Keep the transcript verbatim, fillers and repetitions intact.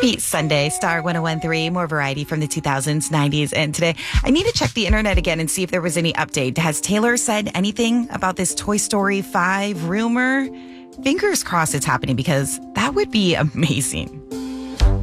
Happy Sunday, Star one oh one three, more variety from the two thousands, nineties, and today. I need to check the internet again and see if there was any update. Has Taylor said anything about this Toy Story five rumor? Fingers crossed it's happening because that would be amazing.